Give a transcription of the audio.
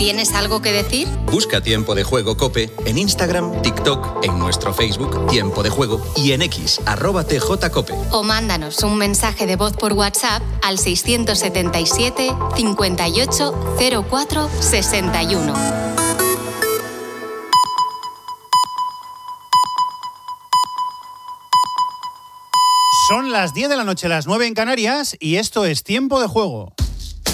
¿Tienes algo que decir? Busca Tiempo de Juego COPE en Instagram, TikTok, en nuestro Facebook Tiempo de Juego y en X, @TJCOPE. O mándanos un mensaje de voz por WhatsApp al 677 58 04 61. Son las 10 de la noche, las 9 en Canarias, y esto es Tiempo de Juego.